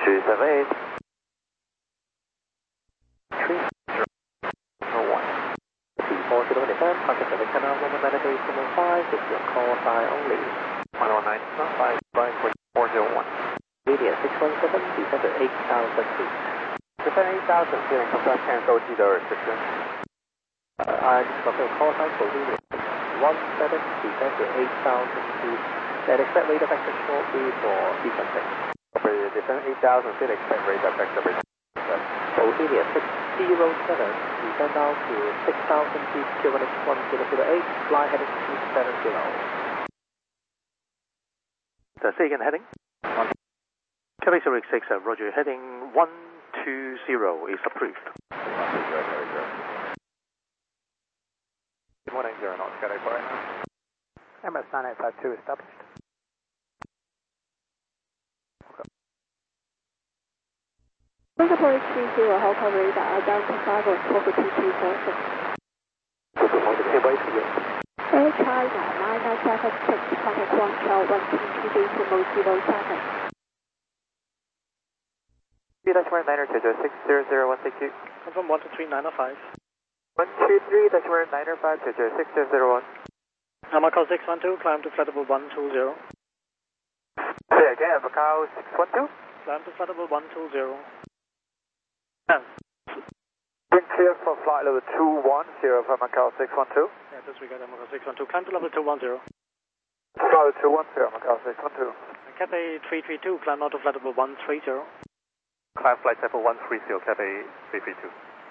378. 4 Pacific Canal 198.5, this is call sign only. 119.5, flying for 401. Media 617, descend to 8,000 feet. Descend 8,000 feet and compress cancel G restriction. I just got the call sign for Media 17, descend to 8,000 feet. Then expect radar vector shortly for sequencing. Descend 8,000 feet, expect radar vector restriction. Bohemia 607, descend down to 6,000 feet, QNH 1008, fly heading 270. Say again, heading? Cathay 6, Roger, heading 120 is approved. Good morning, 0 knots, Cathay 4 right now. MS 9852 established. Singapore 30, Hong Kong radar, down to 5 on 42246. Air China 9976, contact Guangzhou 122.007. 3-9er 60016. Confirm 123.905. 123-9er 6001601. Macau 612, climb to flight level 120. Say again, Macau 612. Climb to flight level 120. Wind clear for flight level 210 from Macau 612. Yeah, disregard Macau 612, climb to level 210. Flight level 210, Macau 612. Cathay 332, climb now to flight level 130. Climb flight level 130, Cathay 332.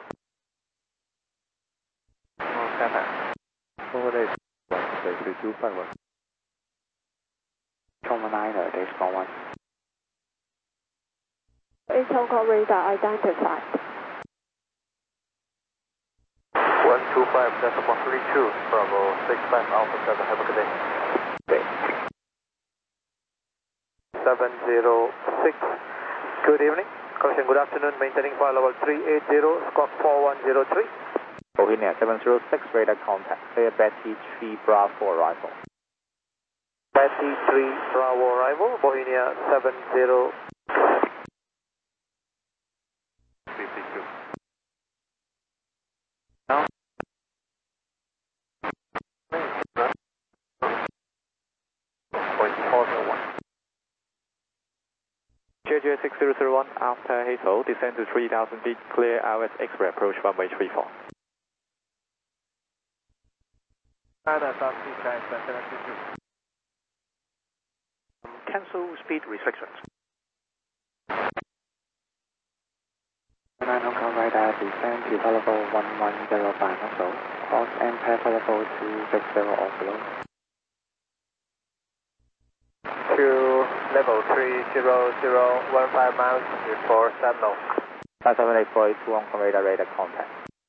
Forward 332, forward. Chong 9er, days 1. Is Hong Kong radar identified? 125.132, Bravo 65 Alpha 7, have a good day. Okay. 706, good evening. Caution, good afternoon, maintaining flight level 380, squawk 4103. Bohemia 706, radar contact, clear Betty 3 Bravo arrival. Betty 3 Bravo arrival, Bohemia 70. 332. Now. Point 401. JJ 6001, after Hazel, descend to 3,000 feet, clear RS X-ray approach runway 34. Cancel speed restrictions. 9 Hong Kong radar, descend to level 1105 also, cross and pair level 260 also. To level 30015 miles before Sentinel. 5784 to Hong Kong radar contact.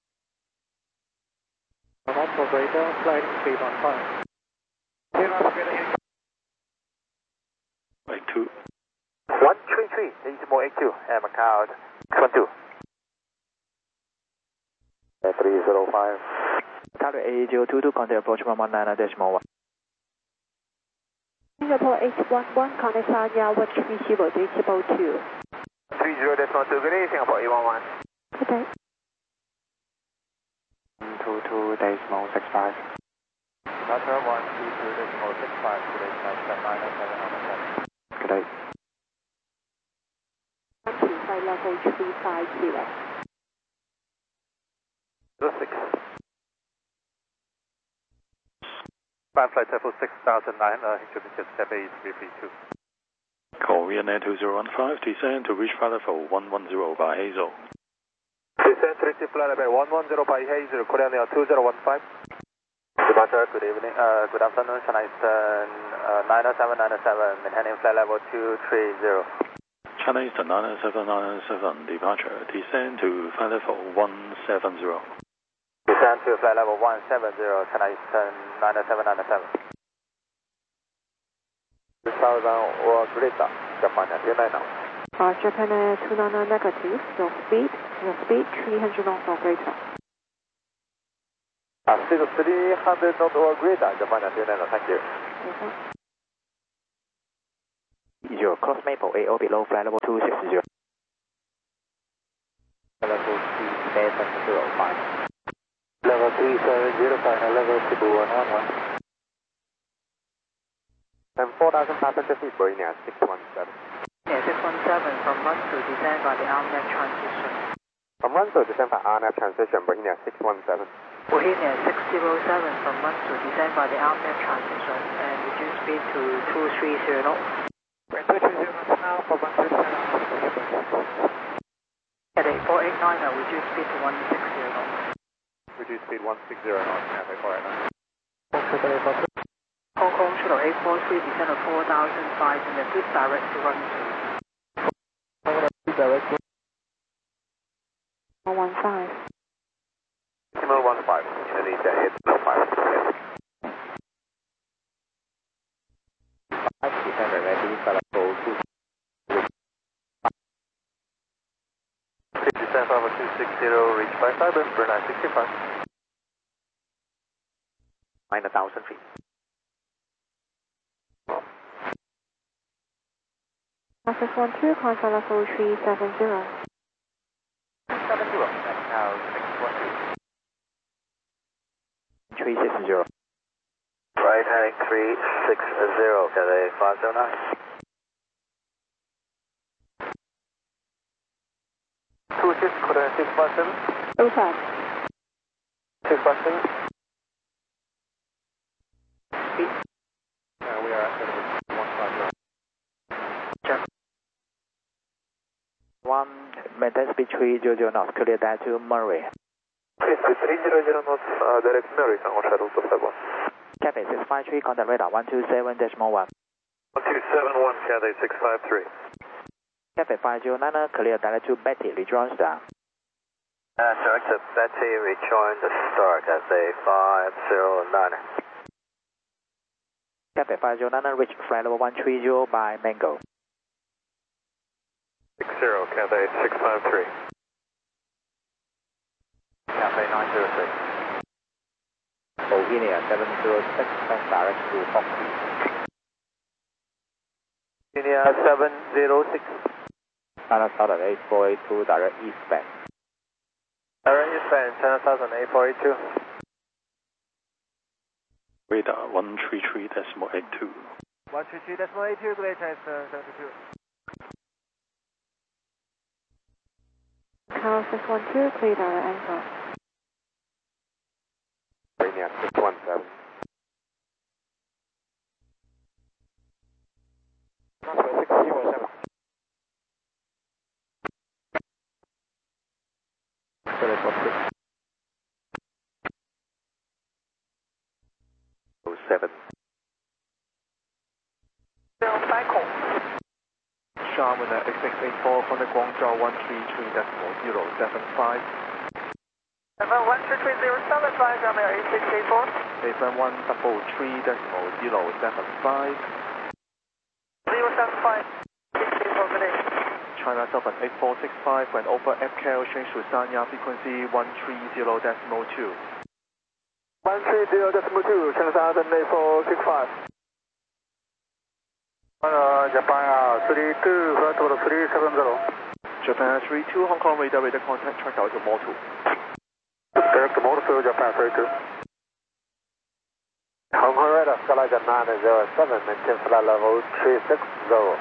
Hong Kong radar, flight 315. 82. 133, this is more 82, Macau 12. 305. Tower 8022, contact approach 119.1. Singapore 811, contact Sanya 130.2. 30.2, good day, Singapore 811. Good day. 122.65. Delta 122.65, good day, 997. Good day. Flight level 350. 06. Climb flight level 6009, Hinton Cathay 332. Korean Air 2015, descend to reach flight level 110 by Hazel. Descend to receive flight level 110 by Hazel, Korean Air 2015. Departure, good evening, good afternoon, China Eastern 90797, maintaining flight level 230. China Eastern 90797, departure, descend to flight level 170. Descend to flight level 170, China Eastern 90797. 2000 or greater, Japan Air now. Japan Air 299 negative, your speed 300 knots or greater. 300 knots or greater, Japan Air now, thank you. Your cross Maple 8 below flight level 260. level 3705. Level 3705 and level 2111. And 4,500 feet, Meridian 617. Yeah, 617 from run to descend by the RNAV transition. From run to descend by RNAV transition, Meridian 617. Bohemia 607 from run to descend by the RNAV transition and reduce speed to 230 knots. 230 now for 137. At 8489 now, reduce speed to 160 knots. Reduce speed 160 knots, Cathay 489. Hong Kong Shuttle 843 descend of 4,500 feet direct to run to. Direct to 115. Decimal 15, Indonesia 805. Descend ready, level 2. Descend over 260, reach by Cyber, Brunei 65. 9,000 feet. Office 12, contact level 370. 370, that's now 612. 360. Right heading 360, Cathay 509. 26, quarter 657. 05. 657. We are at 150. One, maintain speed 300 knots, clear that to Murray. Speed 300 knots, direct Murray, on shuttle to Flight 1. Cathay 653, contact radar 127.1. 1271, Cathay 653. Cathay 509, clear direct to Betty, rejoin star. Direct to Betty, rejoin the star, Cathay 509. Cathay 509, reach flight level 130 by Mango. 60, Cathay 653. Cathay 906. Bohemia 706, and direct to Foxy. Bohemia 706. China Southern 8482, direct eastbound. Direct eastbound, China Southern 8482. Radar 133.82. 133.82, great China 72. Tower 612, clear direct anchor. Bohemia 617. Number 607. 07. Cycle. Sharman at X684 from the Guangzhou 133.075. FM 133.075, Sharman at X684. FM 133.075. 075. 684 good day. China Southern 8465 went over FKL change to Sanya frequency 130.2. 130.2, China Southern 8465. Japan 32, flight level 370. Japan 32, Hong Kong radar contact track out to Moto. Direct to Moto, Japan 32. Hong Kong radar, Skyliner 907, maintain flight level 360.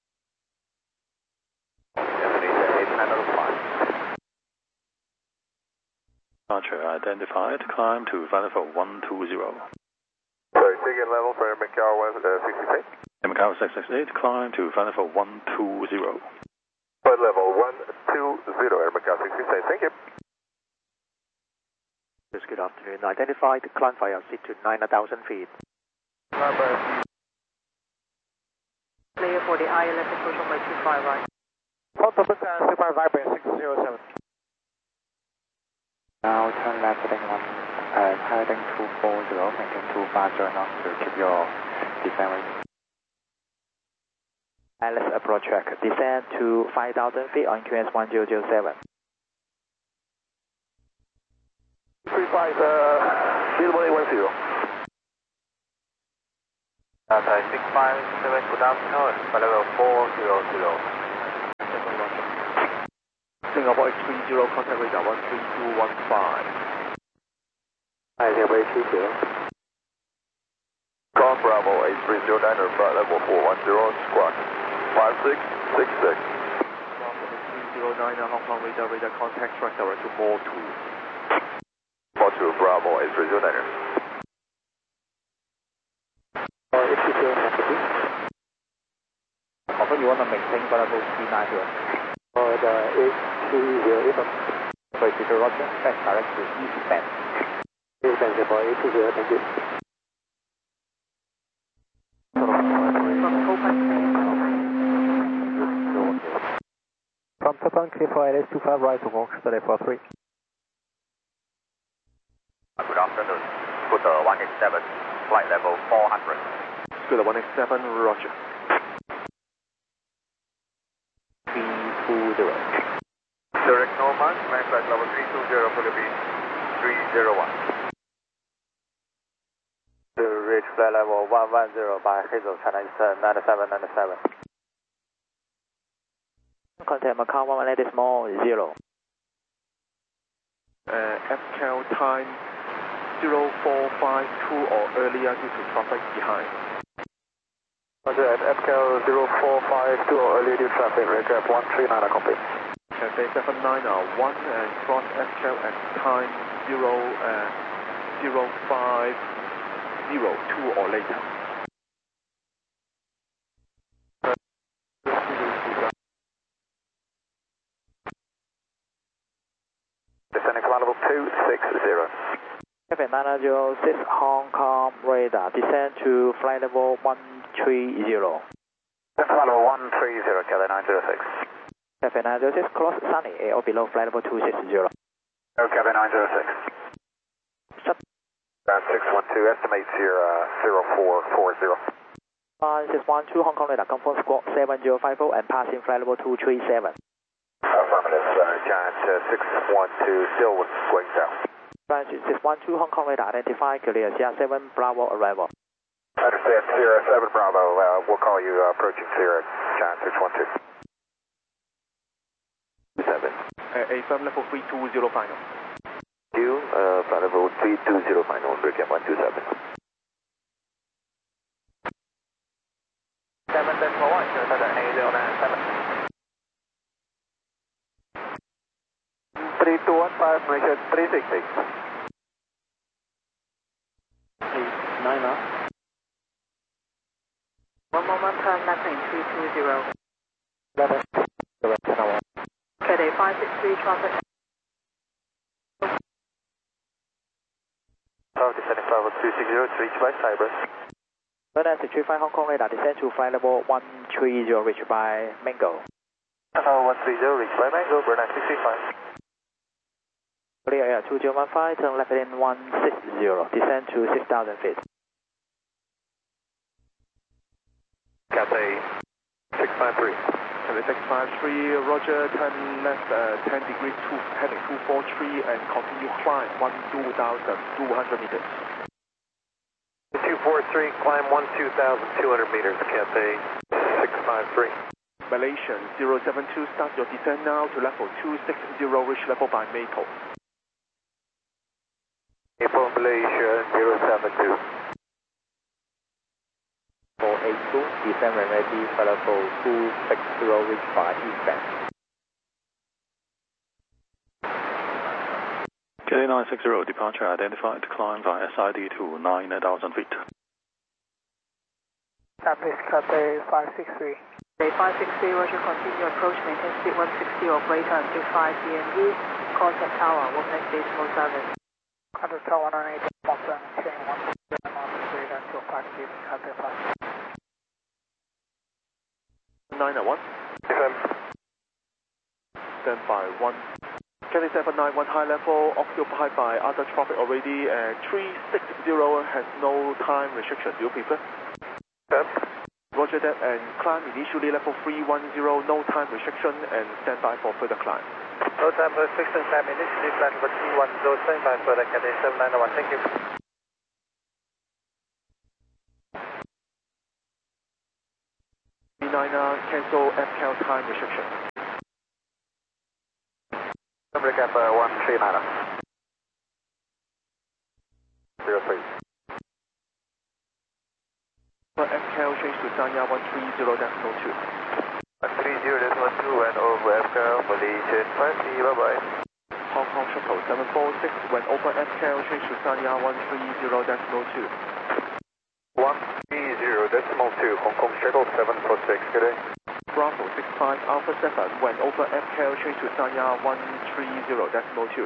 Departure identified, climb to flight level 120. Sorry, ticket level for Macau 168. Macau 668, climb to flight level 120. Flight level 120, Macau 668, thank you. Yes, good afternoon. Identified, climb via seat to 9,000 feet. Clear for the ILS approach on my 25 right. Photo Busan Super Vibrant 607. Now turn left heading 240, maintain 250 knots to keep your descent rate. ILS approach track, descend to 5,000 feet on QS 1007. 35, Gilboa 10. Thai 657, good afternoon, flight level 400. Singapore H30, contact radar 13215. Hi, Singapore H30. Con Bravo, A309er, flight level 410, squawk 5666. Bravo 309, Hong Kong radar, contact track direct to Mall 2. Mall 2, Bravo, A309er. H30, Confirm you want to maintain flight level 39 here. the H30, British Roger, back direct to East Bend. East Bend, Singapore H30, thank you. From Topang, clear for LS25, right to Walk, study for 3. Good afternoon. Scooter 187, flight level 400. Scooter 187, roger. 320. Direct Norman, man flight level 320 for the beat 301. To reach flight level 110 by Hazel China Eastern 9797. Contact Macau 118 small 0. FCAL time 0452 or earlier due to traffic behind. Roger, at FCAL 0452 or earlier due to traffic, radar 139 complete. Cathay 79 are 1 and cross FCAL at time 0502 or later. Descending flight level 260. Cathay 906 Hong Kong radar, descend to flight level 130. Flight level 130, Cathay 906. Cathay 906, cross Sunny, or below flight level 260. Oh, Cathay 906. Shut. 612, estimates here 0440. 612 Hong Kong radar, confirm squawk 7050 and passing flight level 237. Affirmative, Giant 612, still going south. Giant 612 Hong Kong radar, identify clear, Sierra 7 Bravo arrival. Understand, Sierra 7 Bravo, we'll call you approaching Sierra, Giant 612. 7. AFM level 320 final. Flight level 320 final, British 127. 7 decimal 1, show that A097. 3215, make sure 366. 9 now. One moment, turn left in 320. 11, Cathay 563 traffic. Descending flight level 260, it's reached by Cyprus. Berlin 635 Hong Kong radar, descend to flight level 130, reached by Mango. 130, reached by Mango, Berlin 635. Clear air 2015, turn left in 160, descend to 6,000 feet. Cathay 653. Cathay 653, roger, turn left 10 degrees, heading 243 and continue climb 12,200 meters. 243, climb 12,200 meters, Cathay 653. Malaysian 072, start your descent now to level 260, reach level by Maple. Maple, Malaysia 072. 482, descend when ready, flight level 260, reach by East Bend. Cathay 960, departure identified, climb via SID to 9,000 feet. Established Cathay 563. Cathay 563, roger, continue approach, maintain speed 160 or greater until 5 DME. Contact tower, 1 decimal 7. Contact tower 118, confirm, chain 160 miles radar until 5 feet, Cathay 563. 901. Stand by 1. Cathay 791 high level, occupied by other traffic already, and 360 has no time restriction. Do you prefer? Roger that, and climb initially level 310, no time restriction, and stand by for further climb. No time restriction, climb initially flight level 310, stand by for the Cathay 791, thank you. B9 cancel FCAL time restriction. Recap 139. 03. FKL change to Sanya 130.2. 130.2 and over FKL, Malaysian 5C, bye bye. Hong Kong Shuttle 746 when over FKL change to Sanya 130.2. 130.2, Hong Kong Shuttle 746, good day. Bravo 65 Alpha 7 when over FKL change to Sanya 130.2.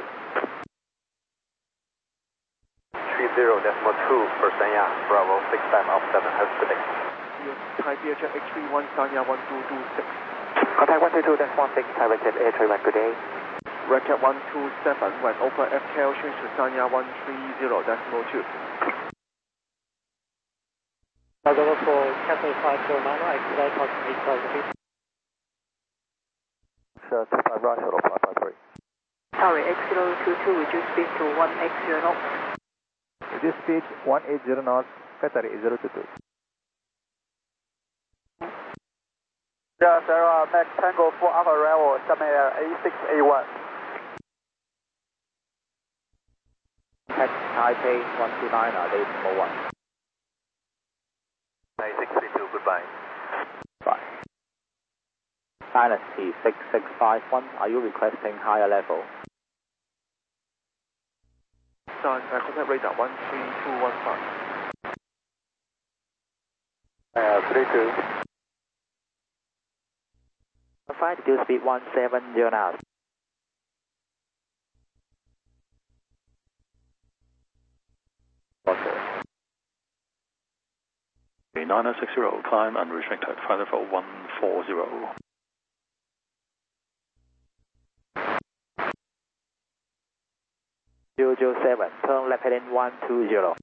30.2 for Sanya, Bravo 65 Alpha 7, have a good day. Thai Beerjet H31 Sanya 1226. Contact 122.16, Thai Beerjet A31, good day. Recap 127 when over FKL change to Sanya 130.2. Bravo for Capital 549, expedite approximately 8,000 feet. Sure, 25 right, shuttle 553. Tower X022, reduce speed to 180 knots. Reduce speed 180 knots, Qatar 022. Yeah, Sarah, Max Tango 4 Alpha arrival, Xiamen Air A6A1. Taipei 129, decimal 1. A632, goodbye. Bye. Dynasty 6651, are you requesting higher level? Contact radar 13215. 32. Flight reduce speed 170 knots. Okay. 960, climb and restricted, flight level 140. Zero 7, turn left heading 120.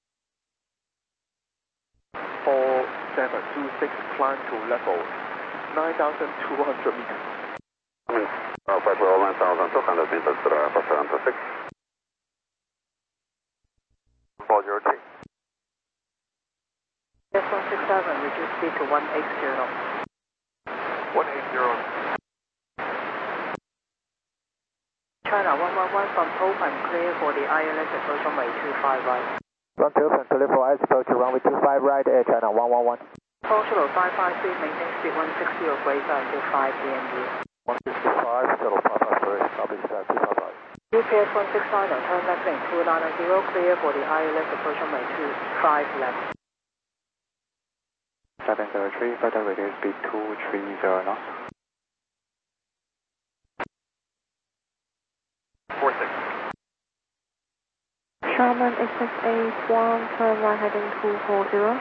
4726, climb to level 9,200 meters. Flight level 9,200 meters, Alpha 76. 403. S167, reduce speed to 180 knots. 180. China 111 from Toppan, clear for the ILS approach runway 25 right. From Toppan, clear for ILS approach runway 25 right, Air China 111. Hong Shuttle 553, maintain speed 160 or greater until 5 DMD. 165, shuttle 553, copy, stand 255. UPS 169, turn left lane 290, clear for the ILS approach runway 25 left. 703, further reduce speed 230 knots. 46. Sharman XS81, turn right heading 240.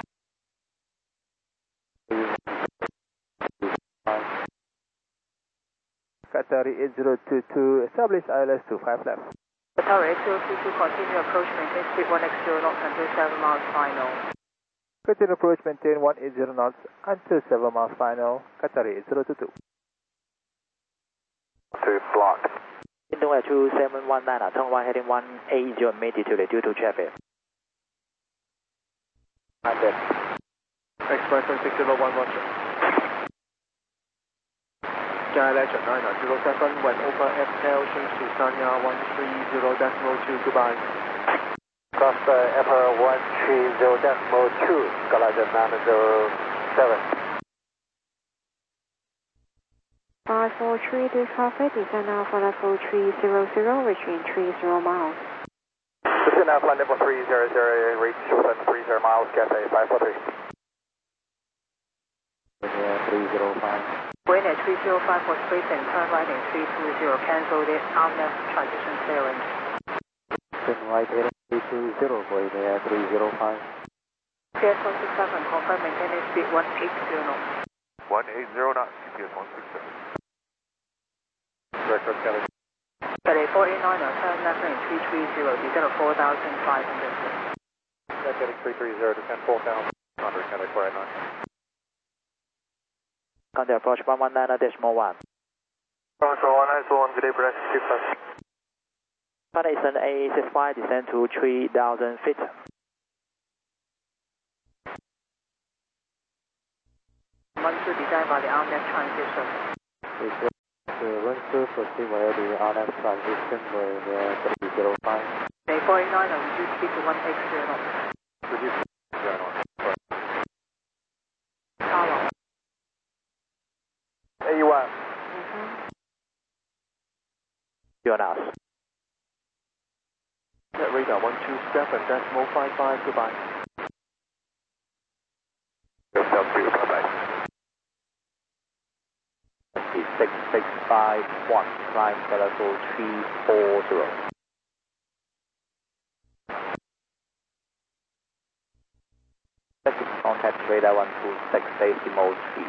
Qatar 8022, establish ILS to 5 left. Tower X022, continue approach, maintain speed 180 knots until 7 miles final. Continue approach, maintain 180 knots until 7 miles final, Qatar 8022. 2 blocked. Window at 2719, turn right heading 180 immediately due to traffic. Express 601 Roger. Sky Legend 9907 when over FKL change to Sanya 130.2, goodbye. Costa Emperor 130.2, Galaxy 907. 543 to traffic, descend now for level 300, reaching 30 miles. Descend now flight level 300, reach 30 miles, Cathay 543. Yeah, 305. Wayne 305 for spacing, turn right in 320, cancel the RNAV transition clearance. Turn right heading 320, Wayne Air 305. PS 167, confirm maintaining speed 180 knots. 180 knots, GPS 167. Record Kelly. Kelly 489, turn left lane 330, descend of 4,500. That's heading 330, descend 4,500, Kelly 489. Contact approach 119.1. Control 191, good day, British 2+. Qatar Eastern A65, descend to 3,000 feet. One to design by the RNAV transition. Run to proceed via the RF transition way near 305. Day 489, reduce speed to 180 knots. Reduce 0 knots. Tower. AU1. You're an ass. Net radar 127.55, goodbye. Yourself to bye-bye. 6651, climb level 340. Contact radar 126, safety mode 3.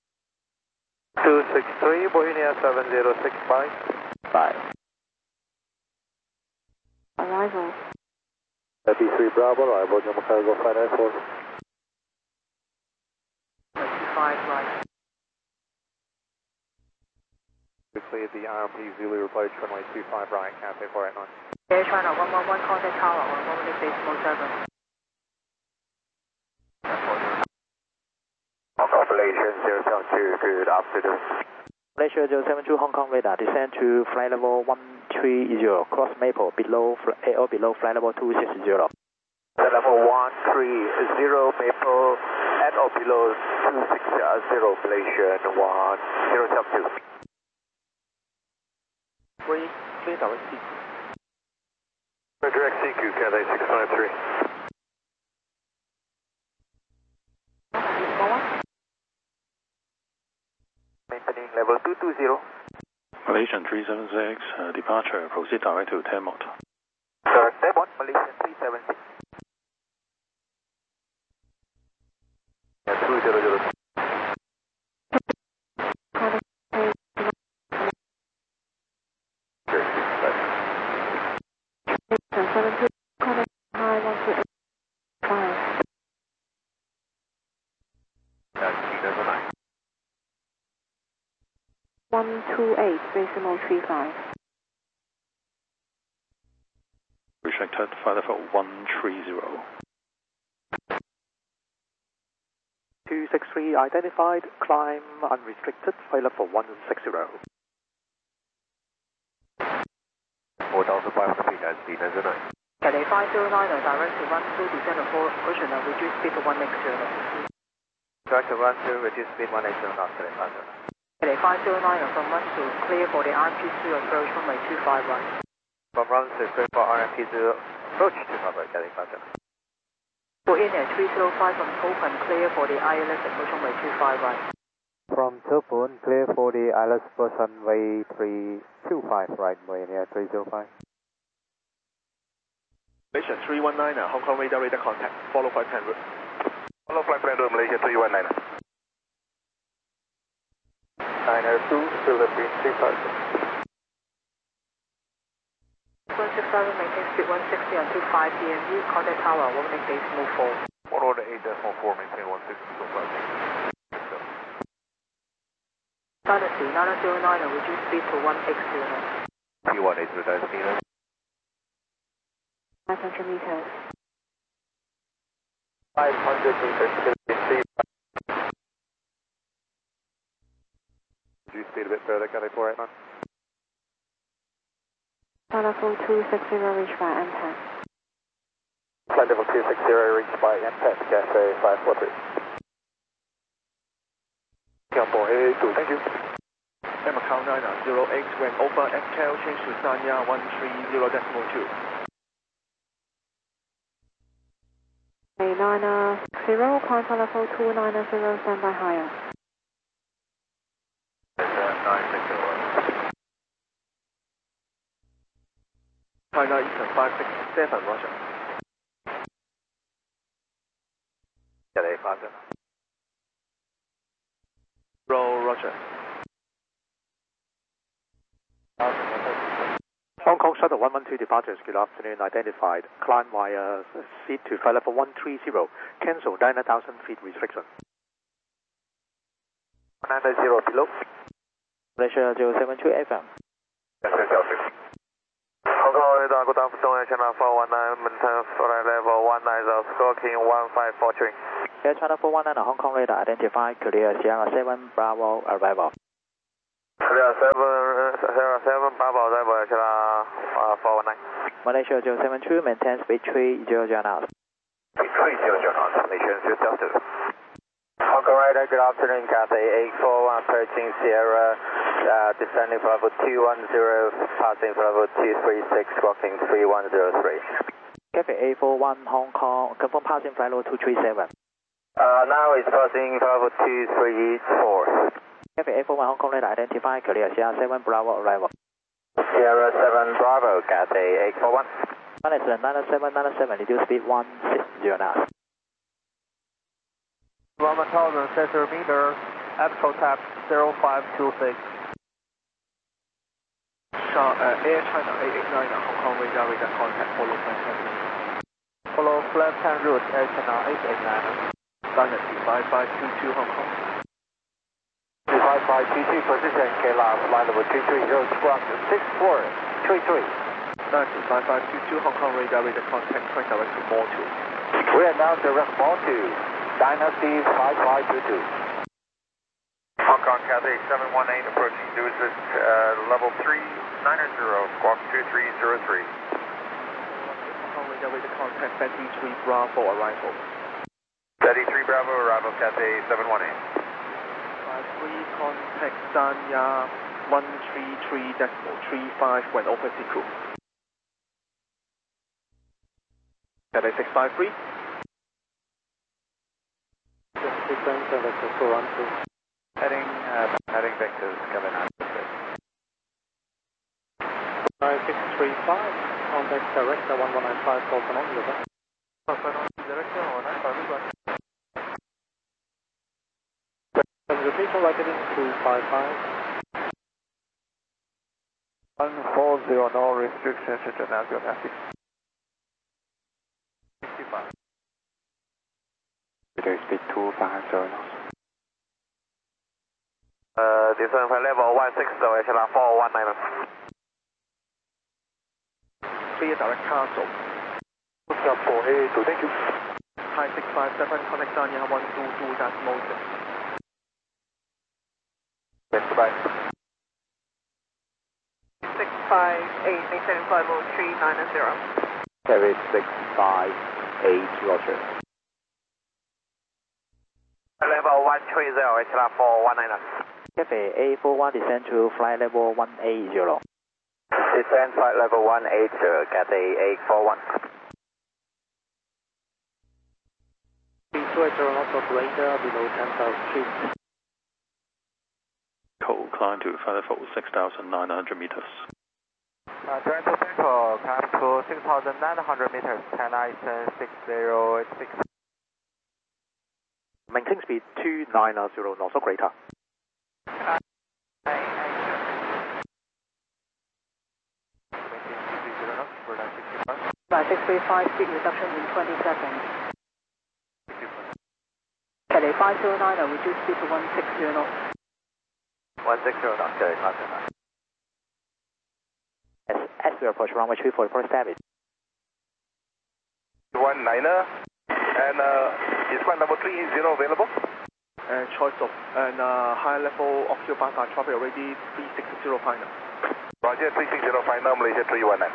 263, Bohemia 7065. 5. Arrival. 33 Bravo, arrival, Jumbo Cargo 594. 25 right. We cleared the RMP Zulu approach runway 25 right, Cathay 489. Air China 111, contact tower on 1 minute decimal 7. Hong Kong Malaysia 072, good afternoon. Malaysia 072 Hong Kong radar, descend to flight level 130, cross Maple, below flight level 260. Flight level 130 Maple, at or below 260, Malaysia 1072. Clear direct CQ. Direct CQ, Cathay 653. Maintaining level 220. Malaysian 376, departure, proceed direct to Tamot. Sir, Tamot, Malaysian 376. Yeah, 200. Contact high 128.5. 128, decimal 35. Restricted, flight level 130. 263 identified, climb unrestricted, flight level 160. 4,500 feet as speed as 9. Cathay 509, direct to run through, descend to 4 ocean, reduce speed to 180 knots. Direct to run through, reduce speed 180 knots, Cathay 509. Cathay 509, from run to clear for the RMP2 approach runway 25 right. From run to clear for RMP2 approach 25 right, Cathay 509. Bohemia 305 from open, clear for the ILS approach runway 25 right. From Topun, clear for the ILS approach runway 325 right, Bohemia 305. Malaysia 319, Hong Kong radar contact, follow flight plan route. Follow flight plan route, Malaysia 319. 902, Philippines 356. 167, maintain speed 160 until 5 DMU, contact tower, 1 minute decimal 4. 108.4, maintain 160 until 5. Dynasty 909, reduce speed to 180 knots. P180 Dynasty. 500 meters. 500 meters, Philippines 356. Reduce speed a bit further, Cathay 489. Flight level 260 reached by M10. Flight level 260 reached by M10, Cathay 543. Singapore 882, thank you. Macau 908, when over FKL, change to Sanya 130.2. A960, climb flight level 290, standby higher. 960. China Eastern 567, Roger. Cathay 509. Roger. Hong Kong Shuttle 112 departures, good afternoon, identified. Climb via seat to flight level 130, cancel 9,000 feet restriction. 190 below. Malaysia 072 FM. Hong Kong radar, good afternoon, China 419, maintain flight level 190, score King 1543. Air China 419, Hong Kong radar identified, clear Sierra 7 Bravo arrival. Clear 07 Bravo, arrival Channel 419. Malaysia 072, maintain speed 30 knots. 30 knots, Malaysia 072. Hong Kong Radar, good afternoon, Cathay 841 approaching Sierra, descending for level 210, passing for level 236, squawking 3103. Cathay 841 Hong Kong, confirm passing flight level 237. Now it's passing for level 234. Cathay 841 Hong Kong radar identified, clear Sierra 7 Bravo arrival. Sierra 7 Bravo, Cathay 841. Management 9797, reduce speed 160 knots. 1000 centimeter, actual tap 0526. Air China 889 Hong Kong radar contact, follow flight 10. Follow flight 10 route Air China 889. Standard 25522 Hong Kong. 25522, position KLAB, flight level 230, squawk 6433. 25522 Hong Kong radar contact, point direct to Mall 2. We are now direct Mall 2, Dynasty 5522. Hong Kong Cathay 718 approaching Deuces, level 390, squawk 2303. Hong Kong radar contact, Betty 3 Bravo arrival. Betty 3 Bravo arrival Cathay 718. 3 contact Sanya 133.35 when over Siku. Cathay 653. Sequence of the 412. Heading vectors, Kevin. 635, contact director 1195, call on over. Director 1195, Repeat all right heading 255. 140, no restrictions, international traffic. 65. Speed 250. Descend flight level 160, Channel 419. Clear direct Castle. Up 482, thank you. Thai 657, contact Sanya 122.6. Goodbye. 658, maintain flight level 390. Carry 658, roger. Level 130, Channel 419. Cathay 841, descend to flight level 180. Descend flight level 180, Cathay 841. 320 knots operator below 10,000 feet. Call climb to flight level 6,900 meters. Toronto Central, climb to 6,900 meters, 10 ISN 6086. Maintain speed 290 knots operator. 635, speed reduction in 20 seconds. Cathay 5090, reduce speed to 160 knots. 160 knots, Cathay 509. As we approach runway 34 for service. 19er, and is flight number 30 available? And choice of high level occupied by traffic already 360 final. Roger, 360 final, Malaysia 319.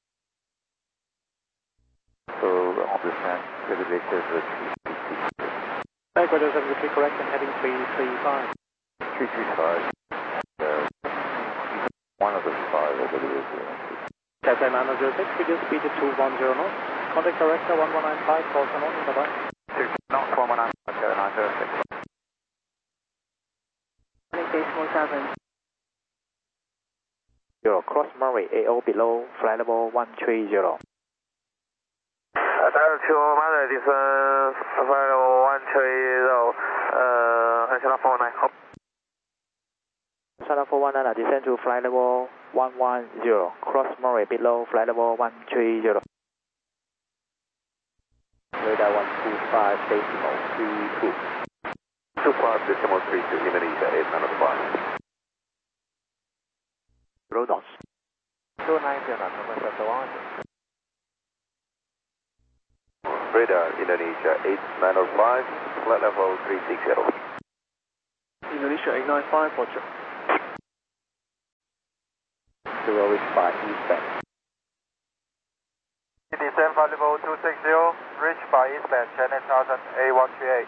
So on the sand, elevators with 73 correct and heading 335. 335. One of the five, I believe. Cathay 906, reduce speed to 210 knots. Contact director 1195, call on over. Bye-bye. 6 knots, 419, Cathay 906. Decimal 7. Cross Murray AO below flight level 130. Dial to Mother, descend flight level 130, Channel 419. Channel 419, descend to flight level 110. Cross Murray below flight level 130. Radar 125, decimal 32. 25 decimal 32, Indonesia 895. Road knots. 290 knots, Radar Indonesia 8905, flight level 360. Indonesia 895, Roger. reach by eastbound. Descend flight level 260, reach by eastbound, China 1000, A138.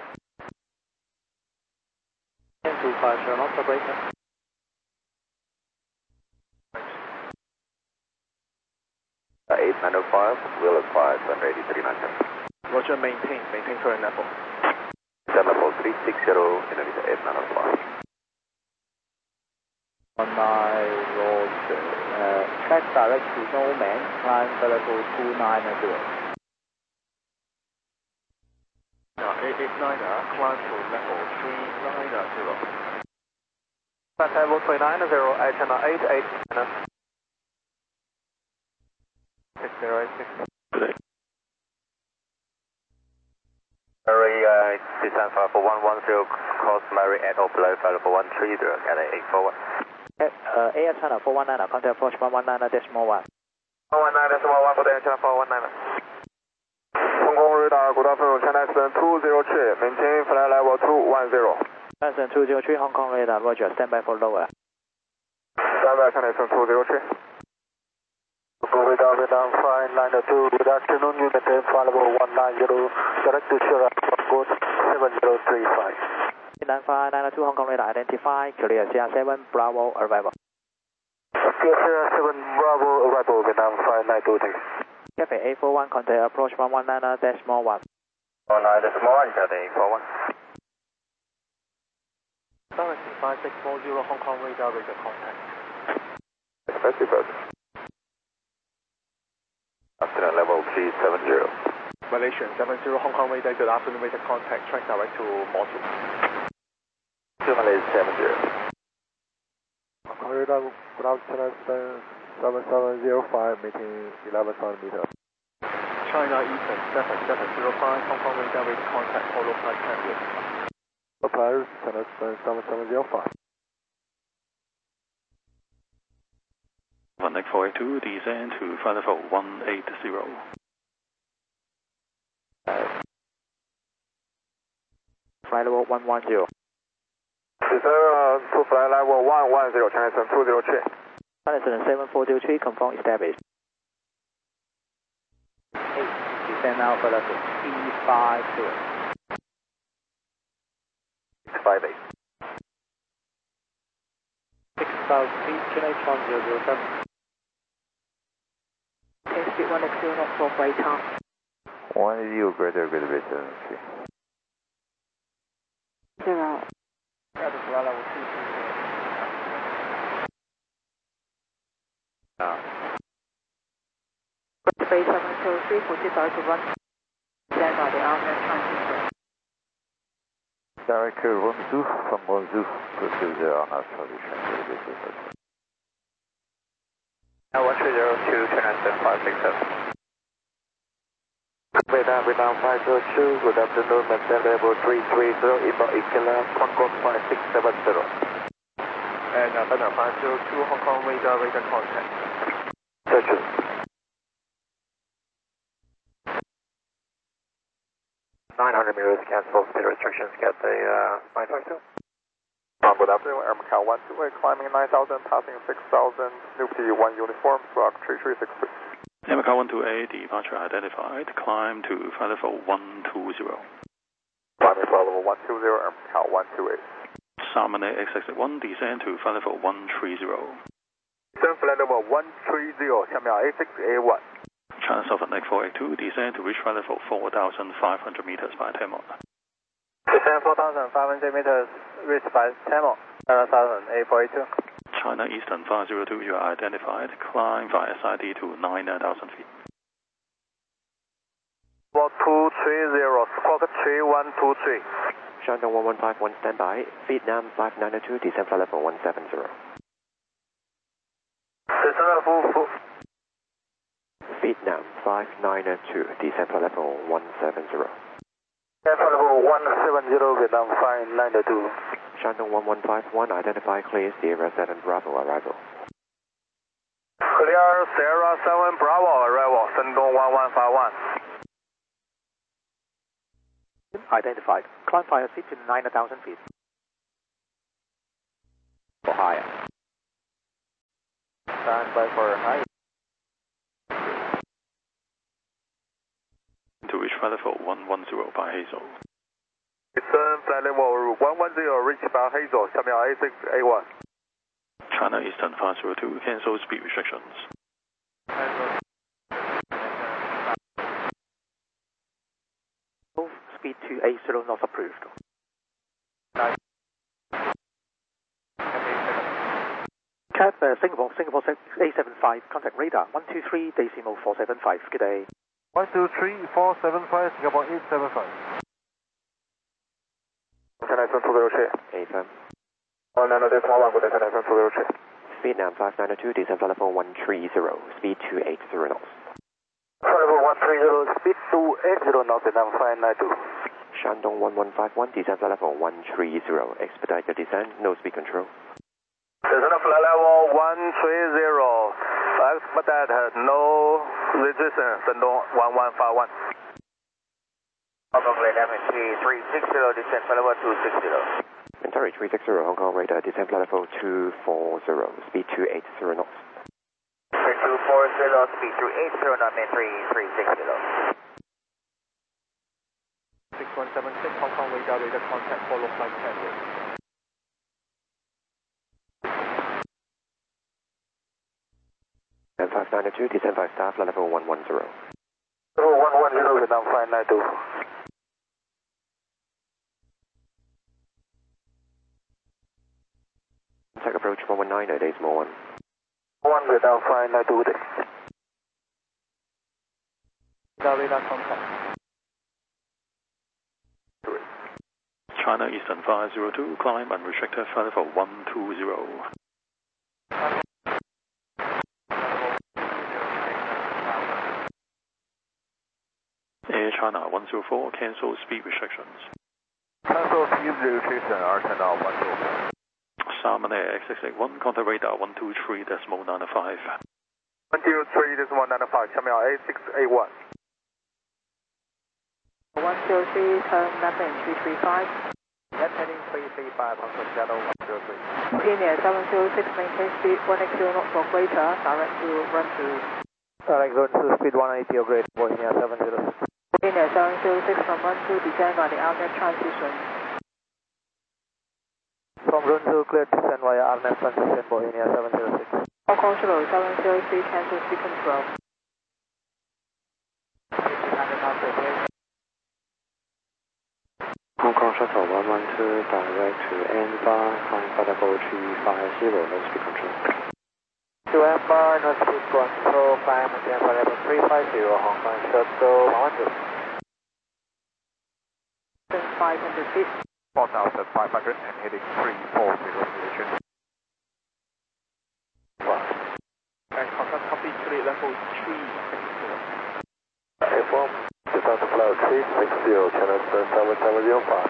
1025, turn off the breaker. Uh, 8905, wheel acquired, 183.9. Roger, maintain current level. Level 360, Indonesia 8905. On my Roger, track direct to no man, climb for level 290. 889, climb to level 390. Flight level 390, China 889. 6086. Mary, descend flight level 110, cross Mary at or below flight level 130, Cathay 841. Air China 419, contact approach 119.1. 119.1 for the China 419. Hong Kong radar, good afternoon, China Eastern 203, maintain flight level 210. Eastern 203, Hong Kong radar, Roger, stand by for lower. Stand by, China Eastern 203. Radar, flight line 2, good afternoon, you maintain flight level 190, direct to Sierra, code 7035. 95992 Hong Kong radar, identify, clear Sierra 7, Bravo, arrival. Clear Sierra 7, Bravo, arrival, Vietnam 5923. Cafe 841, contact approach 119.1. 119.1, Cathay 841. Galaxy 5640, Hong Kong radar, radar contact. Expected. Afternoon level 370. Malaysian 70, Hong Kong radar, good afternoon, radar contact, track direct to module. To Malaysia 70. Hong Kong radar, good afternoon, 7705, making 11,000 meters. China Eastern 7705, Hong Kong radar, radar contact, follow flight 10 with. Paris, China 7705. Nick 482, descend to flight level 180. Flight level 110. Descend to flight level 110, China Eastern 203. China 7423, confirm established. 8, descend now for level E50. 658. 6,000 feet, Chennai 1007. Airspeed 1x0 knots for Brighton. 180 greater reservation. 0. That is flight level 220. Base 703, proceed direct to run. Stand by the RMS transmission. Direct Bonjour from Bonjour, proceed on our tradition. 1302, China Eastern 567. Vietnam 502, good afternoon, maintain level 330, inbound Ikela, Concord 5670. And Vietnam 502, Hong Kong radar, radar contact. Searches. 900 meters, cancel speed restrictions, get the 952. Good afternoon, Air Macau 128, climbing 9,000, passing 6,000, Newpty 1 uniform, squawk 3363. Air Macau 128, departure identified, climb to flight level 120. Climbing flight level 120, Air Macau 128. Salmon X61, descend to flight level 130. Descend flight level 130, 下面 A6A1. China Southern Nick 482, descend to reach flight level 4,500 meters by Tamil. Descend 4,500 meters, reach by Tamil, 842. China Eastern 502, you are identified, climb via SID to 9,000 feet. Squawk 230, squawk 3123. Shandong 1151, standby. Vietnam 592, descend flight level 170. Vietnam 592, descend flight level 170. Descend flight level 170, Vietnam 592. Shandong 1151, identify, clear Sierra 7 Bravo, arrival. Clear Sierra 7 Bravo, arrival, Shandong 1151. Identified. Climb via seat to 9,000 feet. For higher. Stand by for high. To reach flight level 110 by Hazel. Eastern flight level 110 reached by Hazel, 下面 A6A1. China Eastern 502, cancel speed restrictions. Speed to A0 not approved. Cap Singapore 875, contact radar 123.475, good day. 123.475, Singapore 875. China Eastern 203. AFM. 190.1, good day, China Eastern 203. Speed now 592, descend flight level 130, speed 280 knots. Flight level 130, speed 280 knots, and 592. Shandong 1151, descend flight level 130, expedite your descent, no speed control. Descend flight level 130, expedite, no resistance, Shandong 1151. Hong Kong radar 360, descend flight level 260. Mentari 360, Hong Kong radar, descend flight level 240, speed 280 knots. 240, speed 280, knots, and 360. 6176, Hong Kong radar contact, follow flight 10. And 592, descend 5 star, flight level 110. 110, Vietnam 592. Contact approach 119, days more 1. 1 Vietnam 592, good day. Radar contact. China Eastern 502, climb unrestricted flight level 120. Air China 104, cancel speed restrictions. Cancel speed restriction, Air China 104. Salmon Air X681, contact radar 123.95. 123.95,下面 A6A1. 103, turn left and 235. Left heading 335, Hong Kong Shadow 103. Linear 706, maintain speed 180 knots or greater, direct to run to. Direct run to speed 180 or greater, Bohemia 706. Linear 706 from run to descend on the outlet transition. From run to clear descend via RNF transition, Bohemia 706. Hong Kong Shadow 703, cancel speed control. Hong Kong Shuttle 112, direct to N-bar, climb flight level 350, no speed control. To N-bar, no speed control, climb again flight level 350, Hong Kong Shuttle 112. 500 feet. 4,500 and heading 340 direction. And contact copy 3 level 360. Inform, Delta Flight 360, China Eastern 7705.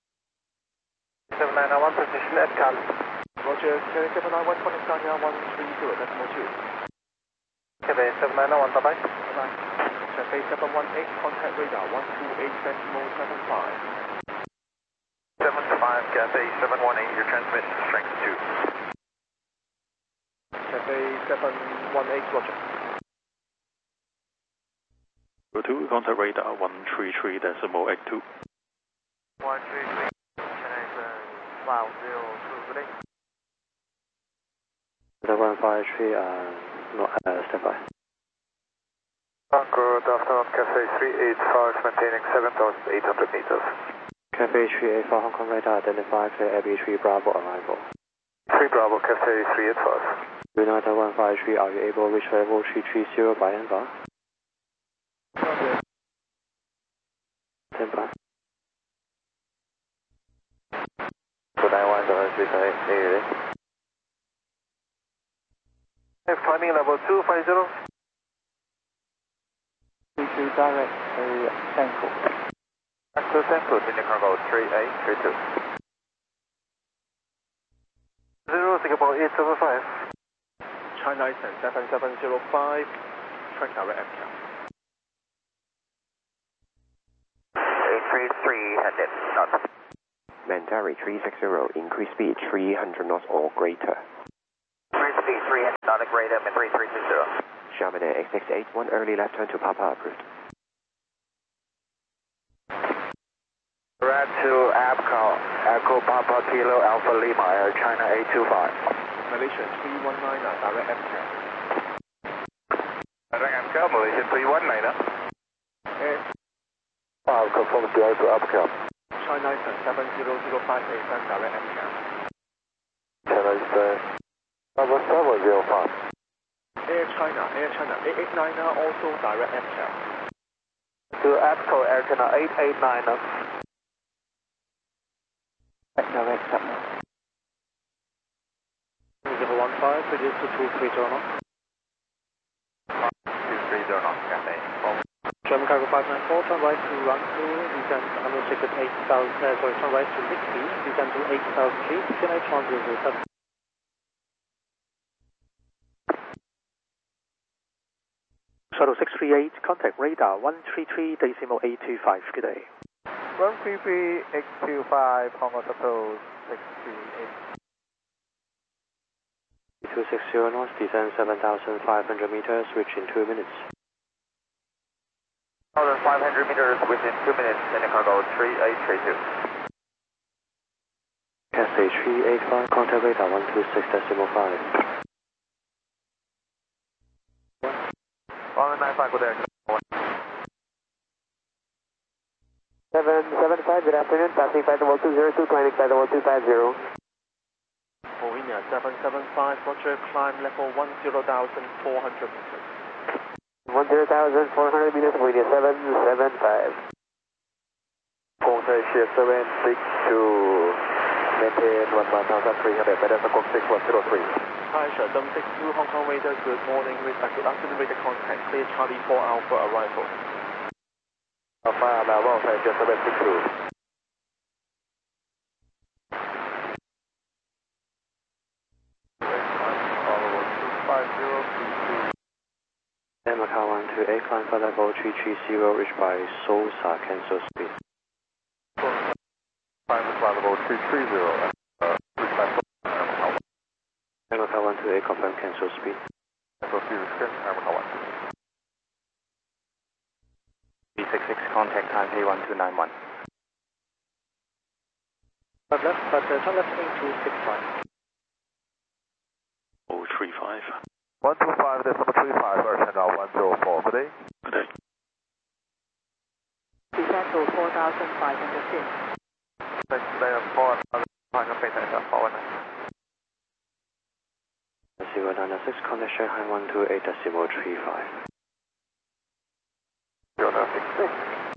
791 position at Cal. Roger, Cherry 791, calling Tanya 130.2. Cathay 791, bye-bye. Bye-bye. Cathay 718, contact radar 128.75. 75, Cathay 718, your transmission strength 2. Cathay 718, roger. 2, contact radar 133.82. 133, China Eastern 502, good day. 153, no, stand by. Good afternoon, Cathay 385, maintaining 7,800 meters. Cafe 385, Hong Kong radar, identify Abbey 3 Bravo arrival. 3 Bravo, Cathay 385. United 153, are you able to reach level 330 by N-bar? Stand by. 291, climbing level 250. 32 direct to Central. Access Central, Senior Cargo 3832. 0 Singapore 875. China Eastern 7705, track direct MCAP. 833, headed north. Mentari 360, increase speed 300 knots or greater. Increase speed 3 Exotic radar 3320. Chamonix 8681, early left turn to Papa approved. Red to APCO, Echo Papa Kilo Alpha Lima, Air China 825. Malaysia 319, direct MCAT. Direct APCO, Malaysia 319. Confirm CI to APCO. China Eastern 70058, direct MCAT. China Eastern 705. Air China 8890, also direct MCAT. To APCO, Air China 889. Direct stop now. 015, reduce to 230 knots. 230 knots, Cathay. German Cargo 594, turn right to run through, descend unrestricted 8,000, turn right to 60, descend to 8,000 feet, CNH 1007. Shuttle 638, contact radar 133.825, good day. 133.825, Hong Kong Shuttle 638. 260 knots, descend 7,500 meters, reach in 2 minutes. 1,500 meters within 2 minutes, Sending Cargo 3832. Cathay 385, contact radar 126.5. 195, good day. 775, good afternoon, passing flight level 202, climbing flight level 250. Slovenia 775, roger, climb level 10,400 meters. 10,400 meters, Slovenia 775. Contact ship 762, maintain 1,300, better than 6103. Hi, sir, 762, Hong Kong radar, good morning, good afternoon, radar contact, clear Charlie 4 Alpha arrival. Alpha, level, just 762. Macau 128, climb for level 330, reached by Sosa, cancel speed. Climb for level 330, reached by Sosa, Macau 128, confirm cancel speed. Cancel speed, Macau 1. B66, contact time A1291. But turn left into 65. 035. 125, that's number 35, Air China 104, good day. Good day. Descend to 4,500 feet. Next day, 4,500 feet, and 419. 096, contact Shanghai 128.35. 096.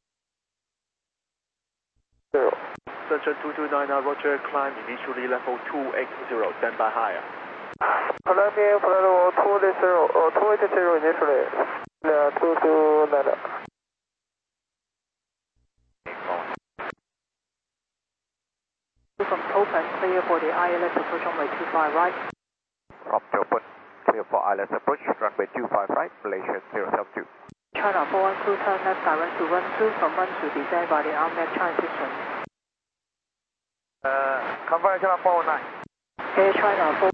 0. Center 229, roger, climb initially level 280, stand by higher. Columbia, level 280 initially, 229. From open, clear for the ILS approach runway 25 right. From Joburg, clear for ILS approach, runway 25 right, Malaysia 072. China 412, turn left direct to run through, from run to descend by the RMAC China system. Confirm China 419. Air China 4,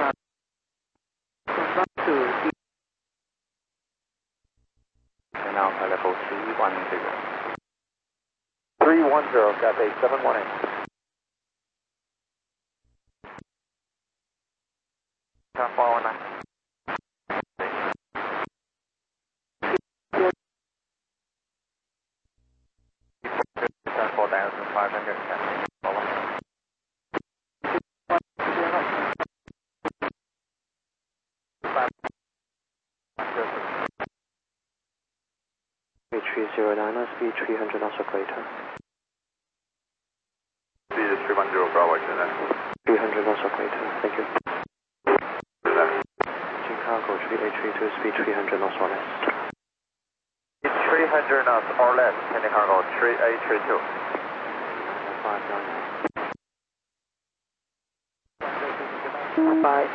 from run to And now for level 310. 310, Cathay 718. China 419. 4,500, Cathay 419. 309, speed 300 knots or greater. Speed is 310, Bravo, China. 300 knots or greater, thank you. Chicago 3832, speed 300 knots or less. Speed 300 knots or less, Sending Cargo 3832. 599. Bye.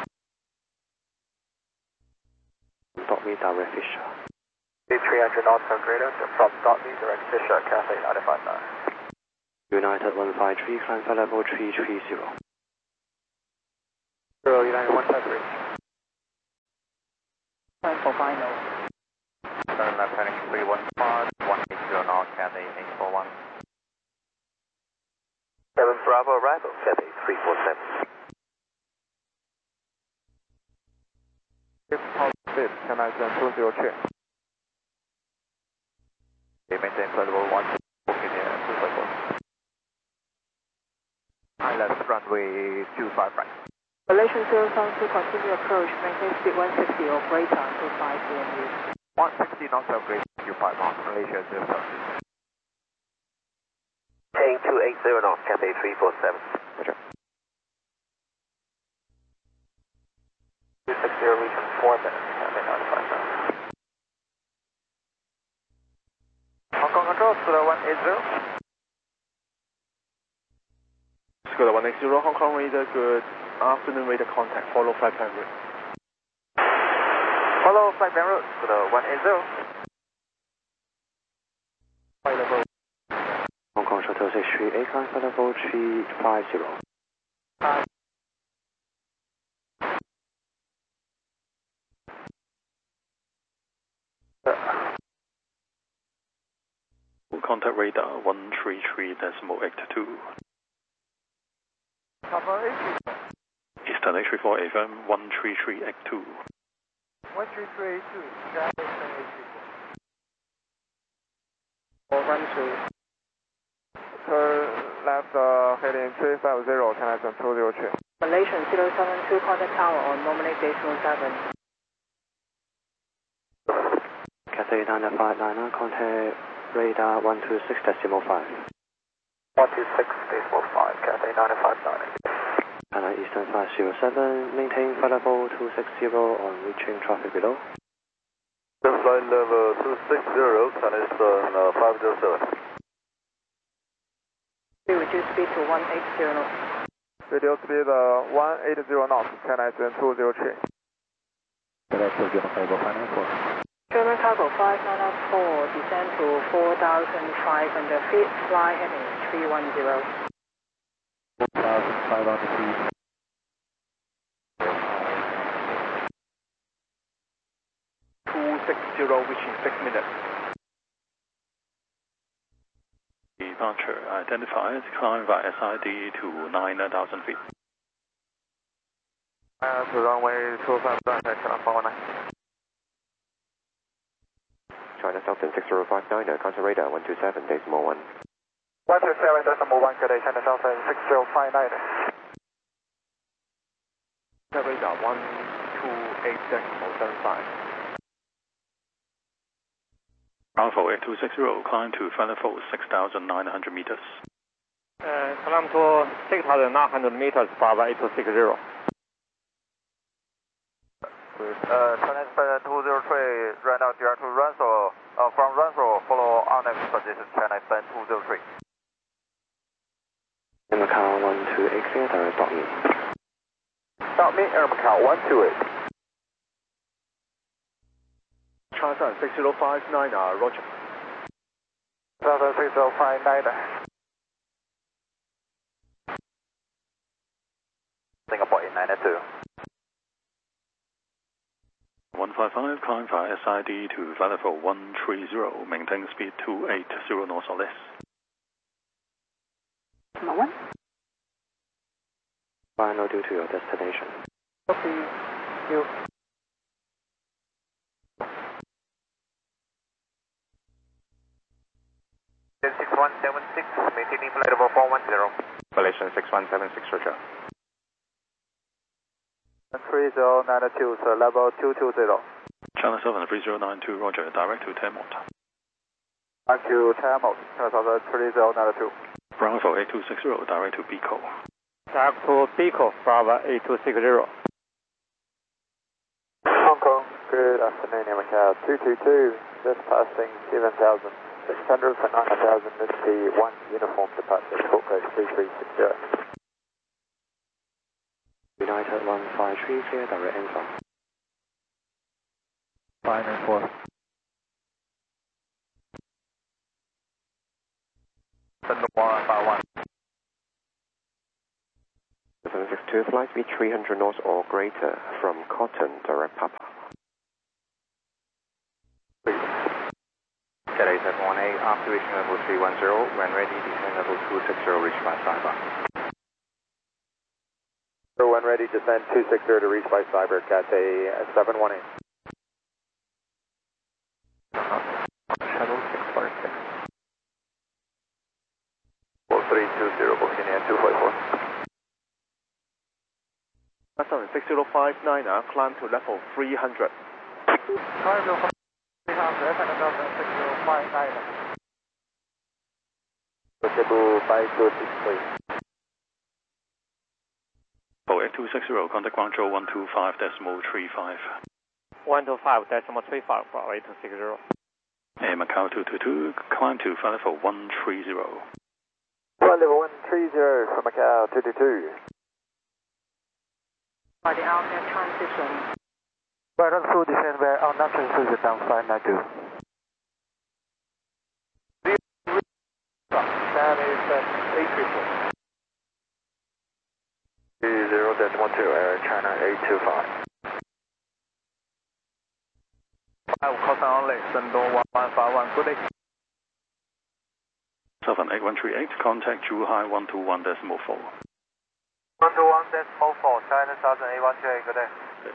Dot me direct Fisher. Speed 300 knots or greater, from Dotney, direct Fisher, Cathay 959. United 153, climb for level 330. 0, United 153. Time for final. Turn left heading 315, 180 knots, Cathay 841. 7 Bravo arrival, Cathay 347. Fifth, China Eastern 20 check. Maintain flight level 1, booking here 254. Island runway 25 right. Malaysian 072, continue approach, maintain speed 160 or greater until 5 DMU. 160 knots of great Q5 knots, Malaysia 072. Paying 280 knots, Cathay 347. Roger. 260 region 4 minutes, Cathay 95 knots. Hong Kong control, Scooter 180. Scooter 180, Hong Kong radar, good afternoon, radar contact, follow flight plan route. Follow flight plan route, Scooter 180. Flight level. Hong Kong Shuttle 638, climb flight level 350. Contact radar 133.82. Eastern H34 FM 13382. 13382, China Eastern 834. Or run to. Turn left heading 350, China Eastern 20 check. Malaysian 072, contact tower on nominate decimal 7. Cathay 959, contact radar 126.5. 126.5, Cathay 959. China Eastern 507, maintain flight level 260 on reaching traffic below. Flight level 260, China Eastern 507. We reduce speed to 180 knots. Radio speed 180 knots, China Eastern 20 check. German cargo 5904, descend to 4,500 feet, fly heading 310. 4,500 feet. 260, which in 6 minutes. Departure identified, climb via SID to 9,000 feet. To runway 25, China 419. China Southern 6059, contact radar 127.1. 127.1, Cathay China Southern 6059. Contact radar 128.75. Bravo 8260, climb to flight level 6,900 meters. Climb to 6,900 meters, Bravo 8260. China Eastern 203, right now direct to Runso. From Runso, follow our next position, China Eastern 203. In Macau 128, clear, direct stop me. Stop me, Air Macau 128. China Southern 6059, roger. Southern 6059. Singapore 892. 155, climb via SID to flight level 130, maintain speed 280 knots or less. Number 1. Final due to your destination. Copy. You. Then 6176, maintaining flight level 410. Malaysian 6176, roger. 3092, sir, level 220. China Southern 3092, roger, direct to Tamot. Back to Tamot, China Southern 3092. Bravo 8260, direct to Pico. Back to Pico, Bravo 8260. Hong Kong, good afternoon, Air Macau 222, just passing 7,600 for 9,000, this is the 1 uniform departure, code 3360. United 153, clear, direct info. 594. 762, flight speed 300 knots or greater from Cotton, direct Papa. 718, after reaching level 310, when ready, descend level 260, reach by Cyber. When ready, descend 260 to reach by Cyber, Cathay 718. Shuttle 646. 4320, Booking 244. 6059, climb to level 300. Climb to 300, and another 6059. Possible 5263. 8260, contact Guangzhou 125.35. 125.35 for 8260. Air Macau 222, climb to flight level 130. Flight level 130 from Macau 222. By the outlet transition. Right on full descent where our natural transition down 592. That is 834. 20.2, Air China 825. 5 call only, Shandong 1151, good day. 78138, contact Zhuhai 121.4. 121.4, China 1818, good day.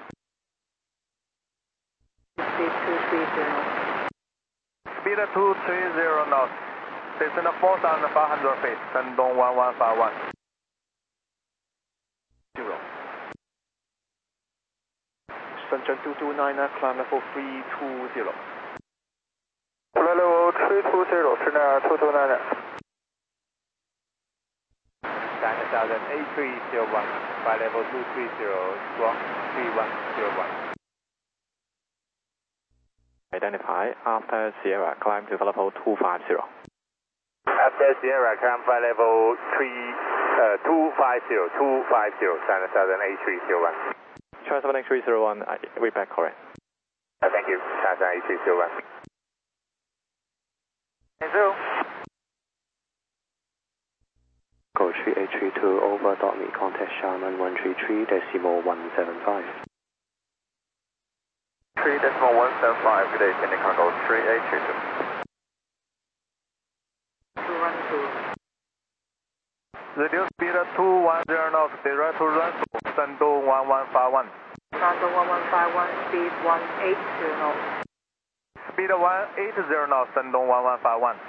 Speed 230. Speed 230 knots. Descend 4,500 feet, Shandong 1151. 0. Shenzhen 229, climb level 320. Flight level 320, China 229. China 8301, flight level 230, squawk 3101. Identify after Sierra, climb to level 250. After Sierra, climb flight level 250, China 8301. China 7301, we back correct. Thank you, China 8301. Zero. Go 3832 over dot me, contact Sharman 133.175. 3.175, good day, Sydney Cargo 3832. 212. Reduce speed 210 knots, direct to Ransu, Shandong 1151. Shandong 1151, speed 180 knots. Speed 180 knots, Shandong 1151.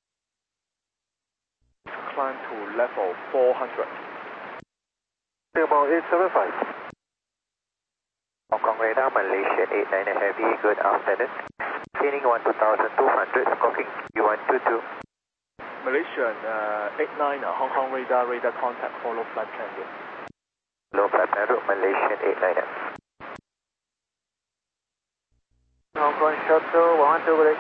Climb to level 400. Level 875. Hong Kong radar, Malaysia 89 heavy, good afternoon. Cleaning 12,200, squawking U122. Malaysian 89, Hong Kong radar contact, follow flight plan. Low flight plan route, Malaysian 89. Hong Kong shuttle 112, good day.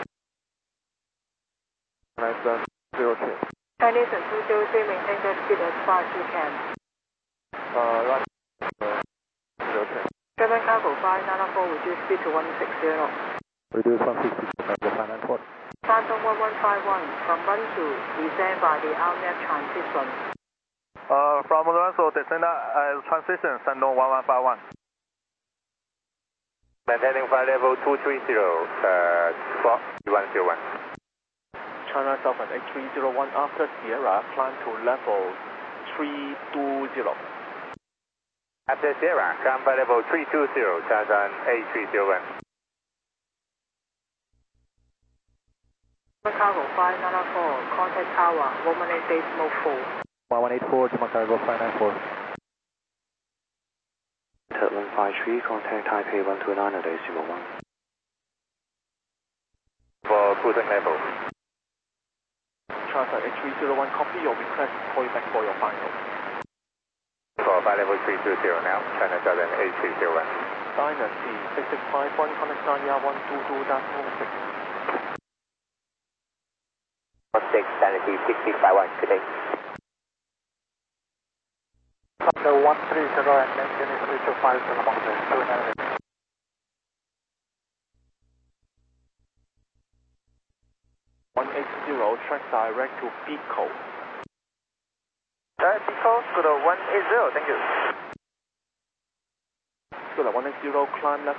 Nice 02. Chinese and 203, maintain that speed as far as you can. Right. 02. German cargo 594, reduce speed to 160 knots. Reduce 160 to level 594. Shandong 1151, from Ransu, descend by the outlet transition. From Ransu, descend as transition, Shandong 1151. Maintaining flight level 230, squawk 101. China Southern 8301, after Sierra, climb to level 320. After Sierra, climb flight level 320, China 8301. Cargo 594, contact tower 118.4. 1184 to Macau 594. Third 153, contact Taipei 129.1. For cruising level. China 8301, copy your request, call you back for your final. For flight level 320 now, China Southern 8301. Dynasty 6651, connect Nanya 122.46. 6, Dynasty 6651, good day. Thunder 130 and maintain is 325 to Lomondre 298. 180, track direct to Pico. Pico, good 180, thank you. Good 180, climb left.